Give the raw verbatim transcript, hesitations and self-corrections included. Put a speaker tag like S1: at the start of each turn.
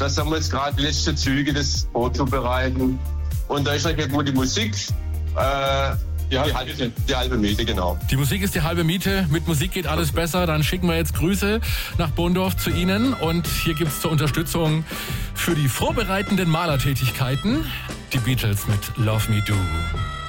S1: das haben wir jetzt gerade die letzten Züge, das vorzubereiten. Und da ist halt gute Musik. Äh, Die halbe, Miete. die halbe Miete, genau.
S2: Die Musik ist die halbe Miete. Mit Musik geht alles besser. Dann schicken wir jetzt Grüße nach Bohndorf zu Ihnen. Und hier gibt es zur Unterstützung für die vorbereitenden Malertätigkeiten die Beatles mit Love Me Do.